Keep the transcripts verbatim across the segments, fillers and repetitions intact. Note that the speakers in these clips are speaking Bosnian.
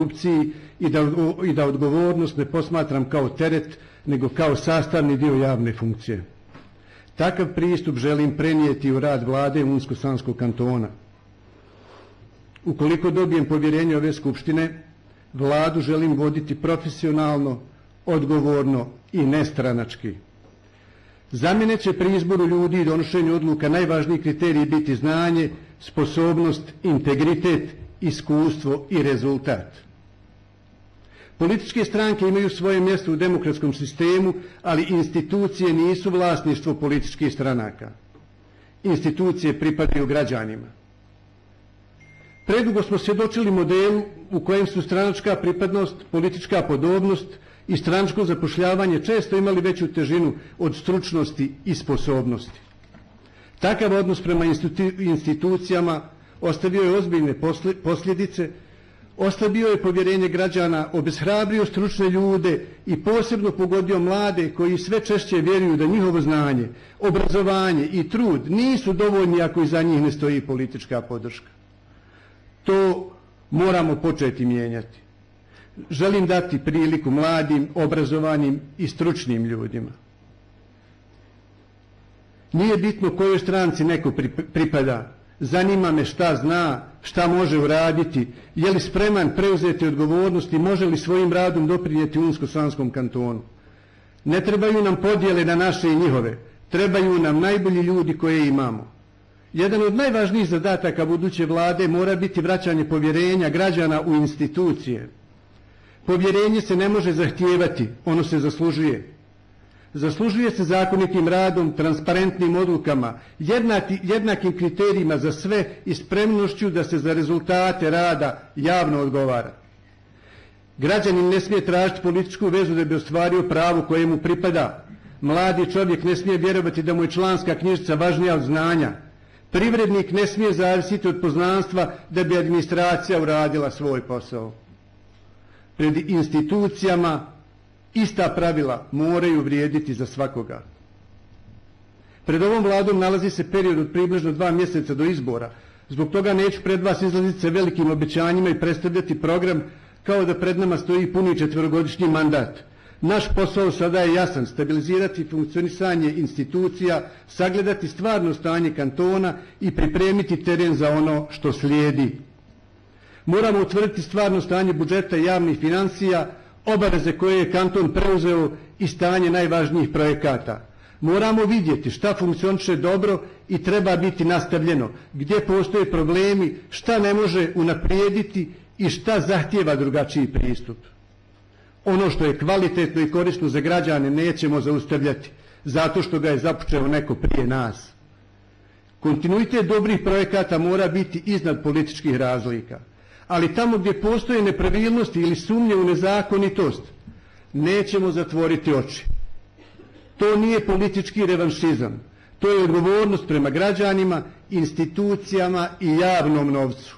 korupciji i da, i da odgovornost ne posmatram kao teret, nego kao sastavni dio javne funkcije. Takav pristup želim prenijeti u rad vlade Unsko-Sanskog kantona. Ukoliko dobijem povjerenje ove skupštine, vladu želim voditi profesionalno, odgovorno i nestranački. Za mene će pri izboru ljudi i donošenju odluka najvažniji kriterij biti znanje, sposobnost, integritet, iskustvo i rezultat. Političke stranke imaju svoje mjesto u demokratskom sistemu, ali institucije nisu vlasništvo političkih stranaka. Institucije pripadaju građanima. Predugo smo svjedočili modelu u kojem su stranačka pripadnost, politička podobnost i stranačko zapošljavanje često imali veću težinu od stručnosti i sposobnosti. Takav odnos prema institucijama ostavio je ozbiljne posljedice, oslabio je povjerenje građana, obeshrabrio stručne ljude i posebno pogodio mlade koji sve češće vjeruju da njihovo znanje, obrazovanje i trud nisu dovoljni ako iza njih ne stoji politička podrška. To moramo početi mijenjati. Želim dati priliku mladim, obrazovanim i stručnim ljudima. Nije bitno kojoj stranci neko pripada. Zanima me šta zna, šta može uraditi, je li spreman preuzeti odgovornost i može li svojim radom doprinijeti Unsko-Sanskom kantonu. Ne trebaju nam podjele na naše i njihove, trebaju nam najbolji ljudi koje imamo. Jedan od najvažnijih zadataka buduće vlade mora biti vraćanje povjerenja građana u institucije. Povjerenje se ne može zahtijevati, ono se zaslužuje. Zaslužuje se zakonitim radom, transparentnim odlukama, jednaki, jednakim kriterijima za sve i spremnošću da se za rezultate rada javno odgovara. Građanin ne smije tražiti političku vezu da bi ostvario pravo koje mu pripada. Mladi čovjek ne smije vjerovati da mu je članska knjižica važnija od znanja. Privrednik ne smije zavisiti od poznanstva da bi administracija uradila svoj posao. Pred institucijama ista pravila moraju vrijediti za svakoga. Pred ovom vladom nalazi se period od približno dva mjeseca do izbora. Zbog toga neću pred vas izlaziti sa velikim obećanjima i predstavljati program kao da pred nama stoji puni četverogodišnji mandat. Naš posao sada je jasan, stabilizirati funkcionisanje institucija, sagledati stvarno stanje kantona i pripremiti teren za ono što slijedi. Moramo utvrditi stvarno stanje budžeta i javnih financija, obaveze koje je kanton preuzeo i stanje najvažnijih projekata. Moramo vidjeti šta funkcioniše dobro i treba biti nastavljeno, gdje postoje problemi, šta ne može unaprijediti i šta zahtijeva drugačiji pristup. Ono što je kvalitetno i korisno za građane nećemo zaustavljati, zato što ga je započeo neko prije nas. Kontinuitet dobrih projekata mora biti iznad političkih razlika. Ali tamo gdje postoje nepravilnosti ili sumnje u nezakonitost, nećemo zatvoriti oči. To nije politički revanšizam, to je odgovornost prema građanima, institucijama i javnom novcu.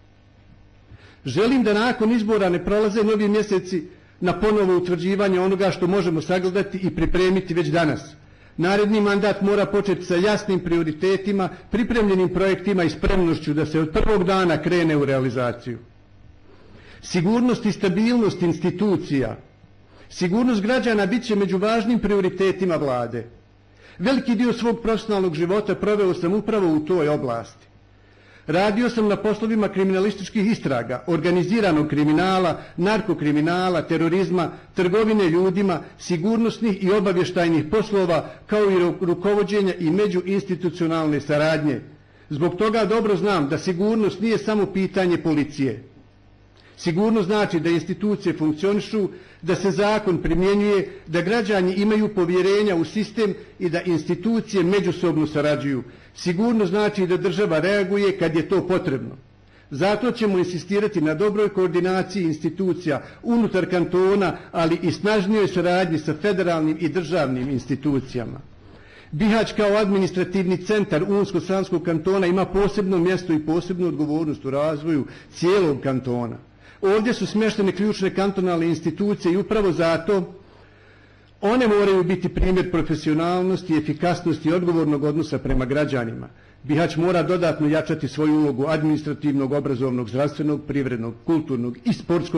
Želim da nakon izbora ne prolaze novi mjeseci na ponovo utvrđivanje onoga što možemo sagledati i pripremiti već danas. Naredni mandat mora početi sa jasnim prioritetima, pripremljenim projektima i spremnošću da se od prvog dana krene u realizaciju. Sigurnost i stabilnost institucija, sigurnost građana bit će među važnim prioritetima vlade. Veliki dio svog profesionalnog života proveo sam upravo u toj oblasti. Radio sam na poslovima kriminalističkih istraga, organiziranog kriminala, narkokriminala, terorizma, trgovine ljudima, sigurnosnih i obavještajnih poslova, kao i rukovođenja i međuinstitucionalne saradnje. Zbog toga dobro znam da sigurnost nije samo pitanje policije. Sigurnost znači da institucije funkcionišu, da se zakon primjenjuje, da građani imaju povjerenja u sistem i da institucije međusobno sarađuju. Sigurnost znači da država reaguje kad je to potrebno. Zato ćemo insistirati na dobroj koordinaciji institucija unutar kantona, ali i snažnijoj saradnji sa federalnim i državnim institucijama. Bihać kao administrativni centar Unsko-Sanskog kantona ima posebno mjesto i posebnu odgovornost u razvoju cijelog kantona. Ovdje su smještene ključne kantonalne institucije i upravo zato one moraju biti primjer profesionalnosti, efikasnosti i odgovornog odnosa prema građanima. Bihać mora dodatno jačati svoju ulogu administrativnog, obrazovnog, zdravstvenog, privrednog, kulturnog i sportskog